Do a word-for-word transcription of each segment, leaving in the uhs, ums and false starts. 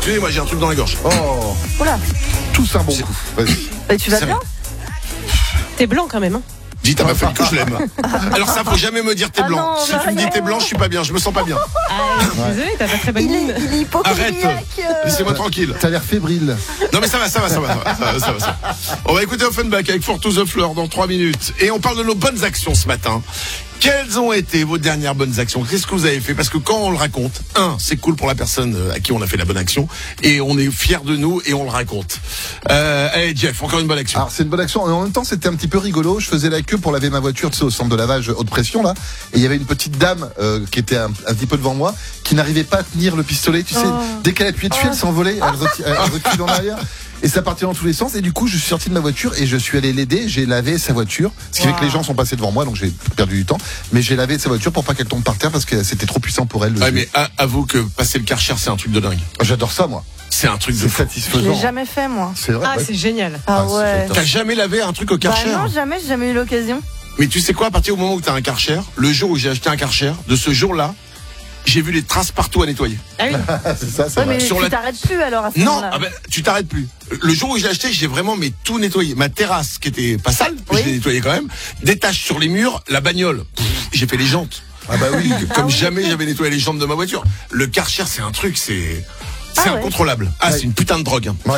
Excusez-moi, j'ai un truc dans la gorge. Oh. Oula. Tous un bon coup. Vas-y. Et tu vas C'est bien? T'es blanc quand même, hein. Dis, t'as pas fait que je l'aime. Alors ça, faut jamais me dire t'es Ah blanc. non, si bah tu me dis non. t'es blanc, je suis pas bien, je me sens pas bien. Ah, désolé, t'as pas très bonne Il mine. est, il est hypochondriaque. Arrête. euh. Laissez-moi tranquille. T'as l'air fébrile. Non mais ça va, ça va, ça va, ça va, ça va, ça va, ça va. On va écouter Offenbach avec For to the Floor dans trois minutes. Et on parle de nos bonnes actions ce matin. Quelles ont été vos dernières bonnes actions? Qu'est-ce que vous avez fait? Parce que quand on le raconte, un, c'est cool pour la personne à qui on a fait la bonne action, et on est fiers de nous et on le raconte. Euh, allez Jeff, encore une bonne action. Alors c'est une bonne action. Et en même temps, c'était un petit peu rigolo. Je faisais la queue pour laver ma voiture, tu sais, au centre de lavage haute pression là. Et il y avait une petite dame euh, qui était un, un petit peu devant moi, qui n'arrivait pas à tenir le pistolet. Tu sais, Oh. dès qu'elle appuyait dessus, Oh. elle s'envolait, elle, reti- elle recule en arrière. Et ça partait dans tous les sens. Et du coup, je suis sorti de ma voiture et je suis allé l'aider. J'ai lavé sa voiture. Ce qui fait Wow. que les gens sont passés devant moi, donc j'ai perdu du temps. Mais j'ai lavé sa voiture pour pas qu'elle tombe par terre parce que c'était trop puissant pour elle. Le Ouais, jeu. mais a- avoue que passer le Karcher, c'est un truc de dingue. J'adore ça, moi. C'est un truc de C'est fou. Je satisfaisant. l'ai jamais fait, moi. C'est vrai. Ah, ouais. c'est génial. Ah Ah, c'est ouais. top. T'as jamais lavé un truc au Bah Karcher? non, jamais, j'ai jamais eu l'occasion. Mais tu sais quoi, à partir du moment où t'as un Karcher, le jour où j'ai acheté un Karcher, de ce jour-là, j'ai vu les traces partout à nettoyer. Ah oui. c'est ça, c'est Ouais, vrai. mais Sur tu la- t'arrêtes plus alors à ce Non, moment-là. ah ben, tu t'arrêtes plus. Le jour où j'ai acheté, j'ai vraiment mais tout nettoyé. Ma terrasse, qui était pas sale, Oui. je l'ai nettoyée quand même. Des taches sur les murs, la bagnole. Pff, j'ai fait les jantes. Ah bah oui. Comme Ah oui. jamais j'avais nettoyé les jantes de ma voiture. Le Karcher, c'est un truc, c'est... C'est Ah ouais. incontrôlable. Ah, Ouais. c'est une putain de drogue. hein. Ouais.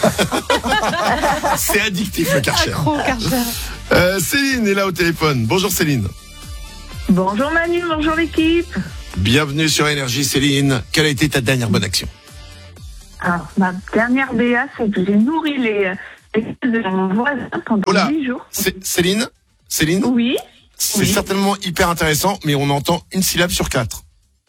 C'est addictif, le Karcher. Accro, Karcher. Euh, Céline est là au téléphone. Bonjour Céline. Bonjour Manu, bonjour l'équipe. Bienvenue sur Énergie Céline. Quelle a été ta dernière bonne action? Alors, ma dernière B A, c'est que j'ai nourri les, les fils de mon voisin pendant Oula. dix jours. C- Céline Céline Oui. C'est Oui. certainement hyper intéressant, mais on entend une syllabe sur quatre.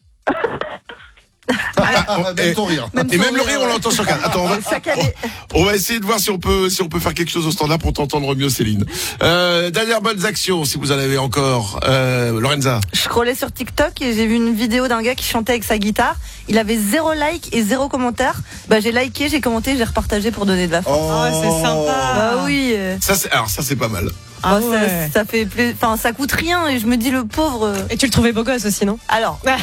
Ah, même ton rire. Et même le rire, on l'entend sur quatre. Attends, on va, Saccadé. on va essayer de voir si on peut, si on peut faire quelque chose au standard pour t'entendre mieux, Céline. Euh, dernière bonnes actions, si vous en avez encore. Euh, Lorenza. Je scrollais sur TikTok et j'ai vu une vidéo d'un gars qui chantait avec sa guitare. Il avait zéro like et zéro commentaire. Bah j'ai liké, j'ai commenté, j'ai repartagé pour donner de la force. Oh, c'est sympa. Bah oui. euh, Ça, c'est, alors ça, c'est pas mal. Ah bah, ouais. ça, ça fait plus, enfin ça coûte rien et je me dis le pauvre. euh, Et tu le trouvais beau gosse aussi, non? Alors, Lorenza,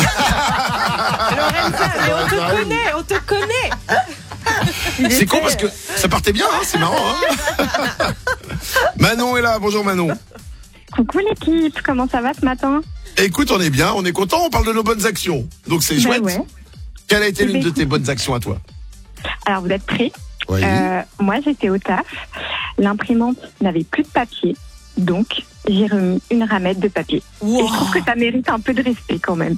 mais on te connaît, on te connaît. il C'est était- con parce que ça partait bien, hein, c'est marrant. Hein. Manon est là. Bonjour Manon. Coucou l'équipe, comment ça va ce matin? Écoute, on est bien, on est content, on parle de nos bonnes actions. Donc c'est Ben chouette. ouais. Quelle a été Eh l'une ben, de tes bonnes actions à toi? Alors vous êtes prêts? Oui. Euh, moi j'étais au taf, l'imprimante n'avait plus de papier, donc j'ai remis une ramette de papier. Et Wow. je trouve que ça mérite un peu de respect quand même.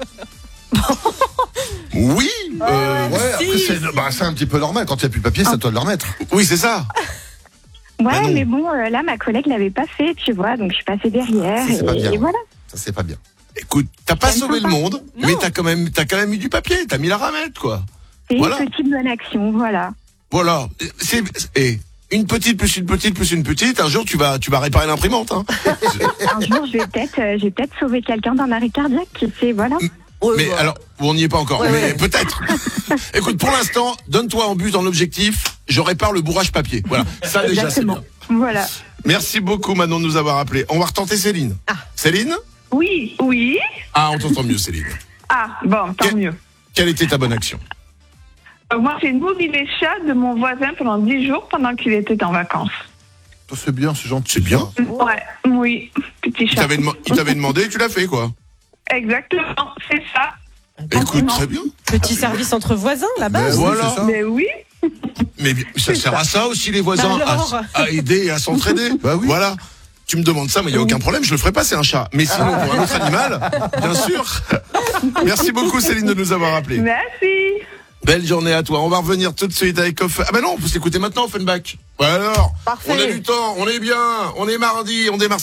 Oui. euh, Ouais, après c'est bah, c'est un petit peu normal. Quand il n'y a plus de papier, c'est à toi de le remettre. oui, c'est ça. Ouais, Bah non. mais bon, euh, là ma collègue l'avait pas fait, tu vois, donc je suis passée derrière Ça, c'est et, pas bien. et voilà. Ça, c'est pas bien. Écoute, t'as pas J'aime sauvé pas. le monde, Non. mais t'as quand même, t'as quand même mis du papier, t'as mis la ramette, quoi. C'est Voilà. une petite bonne action, voilà. Voilà. C'est, et une petite plus une petite plus une petite. Un jour, tu vas, tu vas réparer l'imprimante. Hein. Un jour je vais peut-être euh, je vais peut-être sauver quelqu'un d'un arrêt cardiaque, qui sait, voilà. Ouais, Mais bah, alors, on n'y est pas encore. Ouais, mais ouais. peut-être. Écoute, pour l'instant, donne-toi en but en objectif. Je répare le bourrage papier. Voilà. Ça déjà, c'est Exactement. bien. Voilà. Merci beaucoup, Manon, de nous avoir appelés. On va retenter Céline. Ah. Céline? Oui, oui. Ah, on t'entend mieux, Céline. Ah, bon, tant Que- mieux. Quelle était ta bonne action? Euh, moi, j'ai nourri les chats de mon voisin pendant dix jours pendant qu'il était en vacances. Ça, c'est bien, c'est gentil. C'est bien. Ouais, oui, petit Il chat. t'avait, dema- il t'avait demandé, tu l'as fait, quoi. Exactement, c'est ça. Écoute, très bien. Petit service entre voisins, là-bas. Mais oui, Voilà. c'est ça. Mais oui. Mais bien, ça sert à ça aussi, les voisins, Bah alors. à, à aider et à s'entraider. Bah oui. Voilà. Tu me demandes ça, mais il n'y a aucun problème, je le ferai pas, c'est un chat. Mais sinon, pour un autre animal, bien sûr. Merci beaucoup, Céline, de nous avoir appelés. Merci. Belle journée à toi. On va revenir tout de suite avec Off... Ah ben non, on peut s'écouter maintenant, Offenbach. Ouais alors, Parfait. on a du temps, on est bien, on est mardi, on démarre